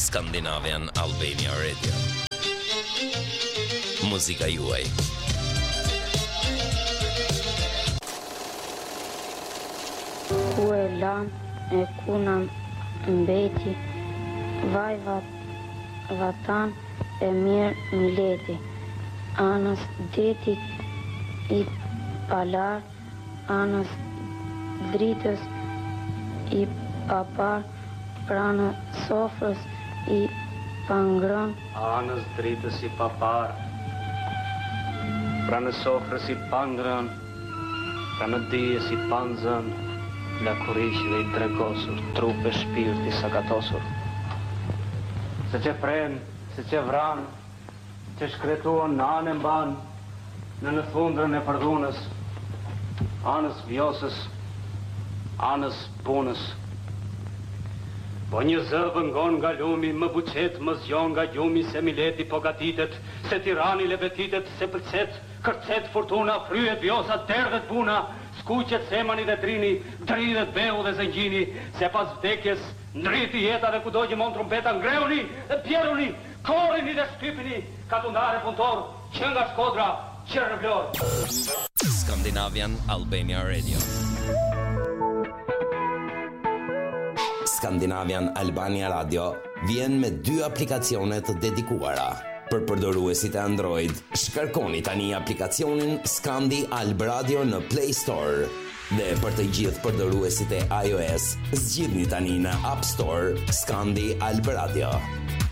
Scandinavian Albania Radio. Muzika juaj. Ku e lam e kuna mbeti, vaj vatan e mirë mileti, anës detit i palar, anës dritës i papar, pranë sofrës i pangron, anës dritës i papar, pranë sofrës i pangron, pranë dijes i panzën, la kurishve i dregosur, trupe shpirti sakatosur. Se që pren, se që vran, që shkretuon në anë mban, në thundrën e përdhunës, anës vjosës, anës punës. Po një zëvë ngon nga lumi, më buqet, më zjon nga gjumi, se mileti po gatitet, se tirani lebetitet, se pëlqet, kërcet fortuna, fryet vjosat, derdhet puna, skuqet semani dhe trini, dridhet behu dhe zëngjini, se pas vdekjes, ndriti jeta dhe kudo që mon trumpeta, ngreuni dhe pjeruni, korini dhe shtypini, katundare punëtor, që nga Shkodra, që në Vlorë. Scandinavian Albania Radio. Scandinavian Albania Radio vjen me 2 aplikacione të dedikuara. Për përdoruesit e Android, shkarkoni tani aplikacionin Scandi Alb Radio në Play Store. Dhe për të gjithë përdoruesit e iOS, zgjidhni tani në App Store Scandi Alb Radio.